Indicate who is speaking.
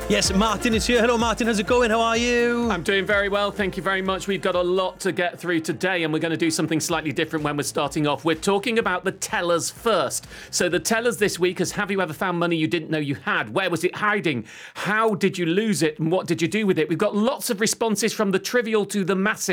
Speaker 1: Yes, Martin is here. Hello, Martin. How's it going? How are you?
Speaker 2: I'm doing very well. Thank you very much. We've got a lot to get through today, and we're going to do something slightly different when we're starting off. We're talking about the tellers first. So the tellers this week is, have you ever found money you didn't know you had? Where was it hiding? How did you lose it? And what did you do with it? We've got lots of responses from the trivial to the massive.